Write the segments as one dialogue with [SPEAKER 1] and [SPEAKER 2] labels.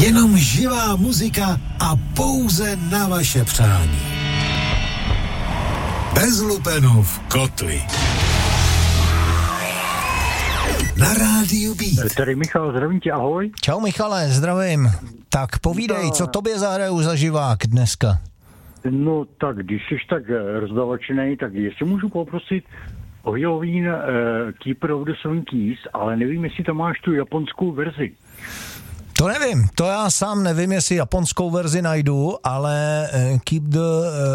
[SPEAKER 1] Jenom živá muzika a pouze na vaše přání. Bez lupenů v kotli. Na rádiu Beat.
[SPEAKER 2] Tady Michal, zdravím tě, ahoj.
[SPEAKER 3] Čau Michale, zdravím. Tak povídej, co tobě zahraju za živák dneska?
[SPEAKER 2] No tak, když jsi tak rozdavačenej, tak jestli můžu poprosit o Halloween Keeper of the Seven Keys, ale nevím, jestli tam máš tu japonskou verzi.
[SPEAKER 3] To nevím, to já sám nevím, jestli japonskou verzi najdu, ale Keep the...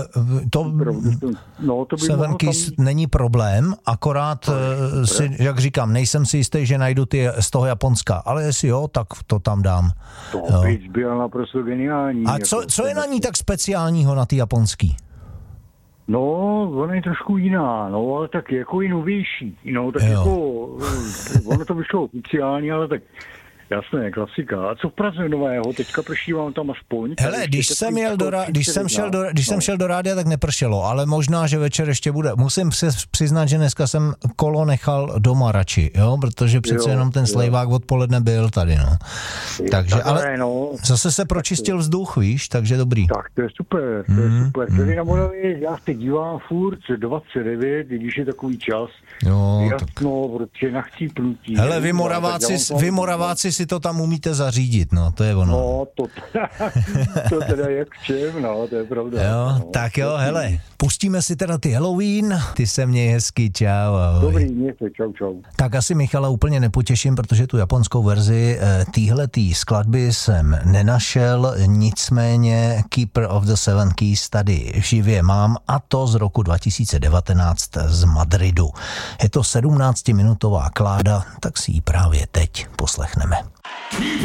[SPEAKER 3] Seven Keys není problém, akorát si, jak říkám, nejsem si jistý, že najdu ty z toho Japonska, ale jestli jo, tak to tam dám.
[SPEAKER 2] To by byl naprosto geniální.
[SPEAKER 3] A co je na ní tak speciálního, na ty japonský?
[SPEAKER 2] No, ona je trošku jiná, no, ale tak jako i novější, no, tak jako, ono to vyšlo oficiálně, ale tak jasné, klasika. A co v Praze nového? Teďka prší vám tam aspoň.
[SPEAKER 3] Hele, když jsem šel do rádia, tak nepršelo, ale možná, že večer ještě bude. Musím přiznat, že dneska jsem kolo nechal doma radši, jo, protože přece jenom ten slejvák odpoledne byl tady, no. Takže, ale zase se pročistil vzduch, víš, takže dobrý.
[SPEAKER 2] Tak, to je super, Tady na Moravě, já se dívám furt 29, když je takový čas.
[SPEAKER 3] Jo,
[SPEAKER 2] jasno, protože nachcípnutí.
[SPEAKER 3] Hele, vy Moraváci si to tam umíte zařídit, no, to je ono.
[SPEAKER 2] No, to teda jak v čem, no, to je pravda.
[SPEAKER 3] Jo, no, tak jo, hele, pustíme si teda ty Halloween, ty se měj hezky, čau, ahoj.
[SPEAKER 2] Dobrý, mějte, čau.
[SPEAKER 3] Tak asi Michala úplně nepotěším, protože tu japonskou verzi týhletý skladby jsem nenašel, nicméně Keeper of the Seven Keys tady živě mám, a to z roku 2019 z Madridu. Je to 17-minutová kláda, tak si ji právě teď poslechneme.